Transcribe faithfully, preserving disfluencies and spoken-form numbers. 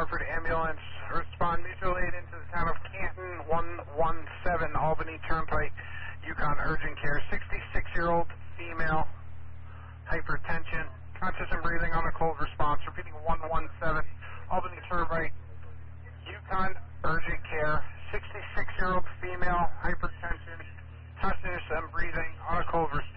Hartford ambulance. Respond mutual aid into the town of Canton, one one seven Albany Turnpike, Yukon urgent care. sixty-six-year-old female, hypertension, conscious and breathing on a cold response. Repeating, one one seven Albany Turnpike, Yukon urgent care. sixty-six-year-old female, hypertension, conscious and breathing on a cold response.